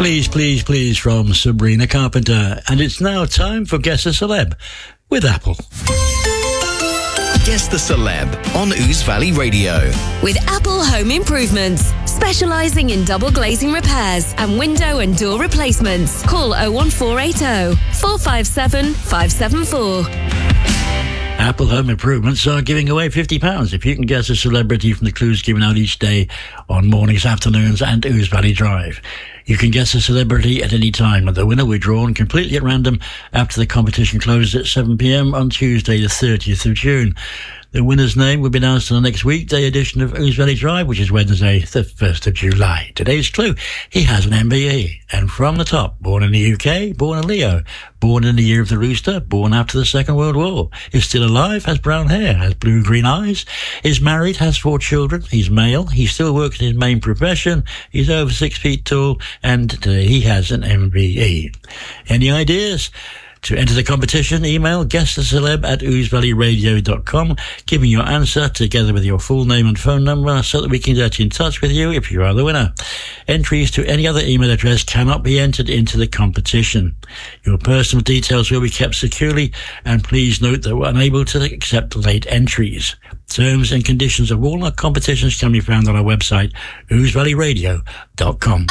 Please, Please, Please from Sabrina Carpenter. And it's now time for Guess the Celeb with Apple. Guess the Celeb on Ouse Valley Radio. With Apple Home Improvements, specialising in double glazing repairs and window and door replacements. Call 01480 457 574. Apple Home Improvements are giving away £50 if you can guess a celebrity from the clues given out each day on mornings, afternoons and Ouse Valley Drive. You can guess a celebrity at any time, and the winner will be drawn completely at random after the competition closes at 7 p.m. on Tuesday the 30th of June. The winner's name will be announced on the next weekday edition of Ouse Valley Drive, which is Wednesday the 1st of July. Today's clue, he has an MBE, and from the top, born in the UK, born in Leo, born in the year of the rooster, born after the Second World War, is still alive, has brown hair, has blue-green eyes, is married, has 4 children, he's male, he's still working his main profession, he's over 6 feet tall, and he has an MBE. Any ideas? To enter the competition, email guesstheceleb@ousevalleyradio.com, giving your answer together with your full name and phone number so that we can get in touch with you if you are the winner. Entries to any other email address cannot be entered into the competition. Your personal details will be kept securely, and please note that we're unable to accept late entries. Terms and conditions of all our competitions can be found on our website, ousevalleyradio.com.